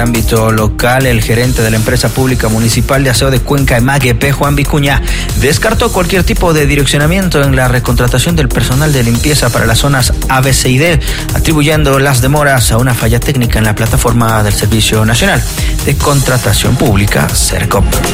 ámbito local, el gerente de la empresa pública municipal de aseo de Cuenca Emaguepé, Juan Vicuña, descartó cualquier tipo de direccionamiento en la recontratación del personal de limpieza para las zonas A, B, C y D, atribuyendo las demoras a una falla técnica en la plataforma del Servicio Nacional de Contratación Pública, SERCOP.